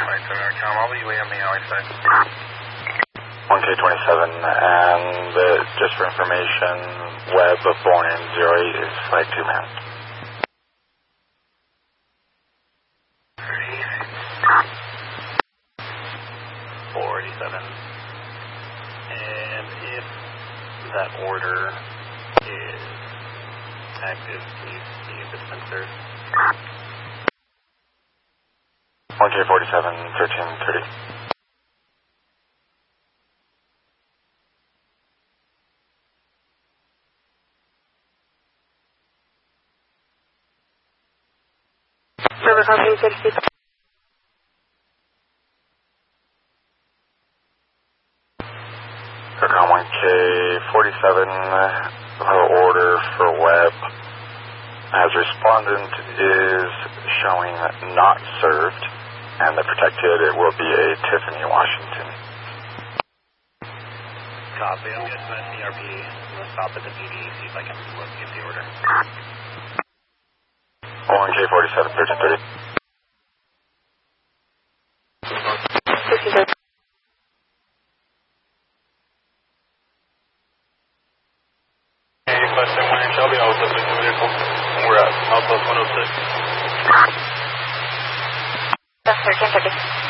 27.com, I'll be way on the alley side. 1K27, and just for information, Webb born in 08 is flight 2 man. 487. And if that order is active, can you see the sensors? 1K47, 1330. River Company 60. Recon 1K47, order for Webb as respondent is showing not served, and the protected it will be a Tiffany, Washington. Copy, I'm getting that CRP. I'm going to stop at the PD, see if I can look at the order. 1K47, 1330. 57. Question 1 Shelby, I was listening to the vehicle. We're at Outpost 106. That's 1330.